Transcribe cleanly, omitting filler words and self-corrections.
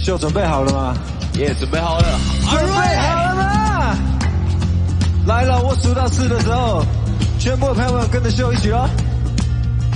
秀准备好了吗？ 也准备好了。 准备好了吗？来了，我数到4的时候，全部的朋友们跟着秀一起哦。